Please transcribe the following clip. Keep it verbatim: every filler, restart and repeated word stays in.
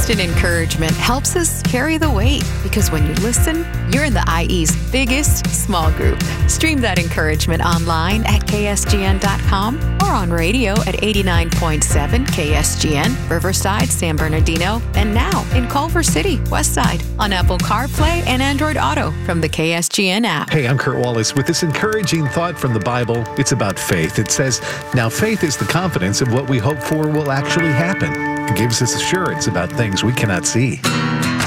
Christian encouragement helps us carry the weight because when you listen, you're in the I E's biggest small group. Stream that encouragement online at K S G N dot com or on radio at eighty-nine point seven K S G N, Riverside, San Bernardino, and now in Culver City, Westside, on Apple CarPlay and Android Auto from the K S G N app. Hey, I'm Kurt Wallace with this encouraging thought from the Bible. It's about faith. It says, now faith is the confidence of what we hope for will actually happen. It gives us assurance about things we cannot see.